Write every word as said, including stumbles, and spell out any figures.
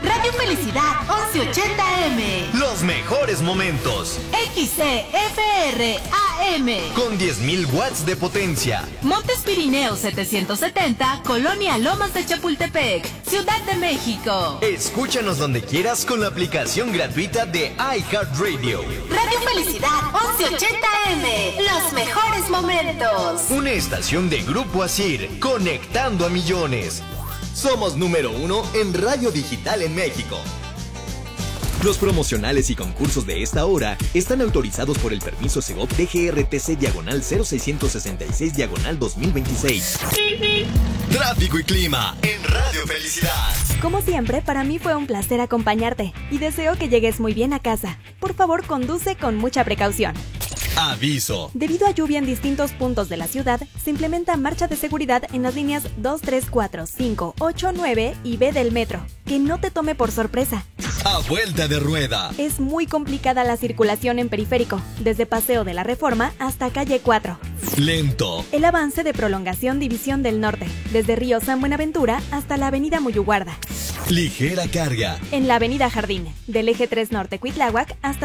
Radio Felicidad once ochenta eme. Los mejores momentos. X C F R A M. Con diez mil watts de potencia. Montes Pirineos setecientos setenta, Colonia Lomas de Chapultepec, Ciudad de México. Escúchanos donde quieras con la aplicación gratuita de iHeartRadio. Radio Felicidad once ochenta eme. Los mejores momentos. Una estación de Grupo Asir, conectando a millones. Somos número uno en radio digital en México. Los promocionales y concursos de esta hora están autorizados por el permiso Segov D G R T C diagonal cero seiscientos sesenta y seis diagonal dos mil veintiséis. Tráfico y clima en Radio Felicidad. Como siempre, para mí fue un placer acompañarte y deseo que llegues muy bien a casa. Por favor, conduce con mucha precaución. Aviso. Debido a lluvia en distintos puntos de la ciudad, se implementa marcha de seguridad en las líneas dos, tres, cuatro, cinco, ocho, nueve y B del metro. Que no te tome por sorpresa. A vuelta de rueda. Es muy complicada la circulación en periférico, desde Paseo de la Reforma hasta Calle cuatro. Lento. El avance de prolongación División del Norte, desde Río San Buenaventura hasta la Avenida Muyuguarda. Ligera carga. En la Avenida Jardín, del Eje tres Norte Cuitláhuac hasta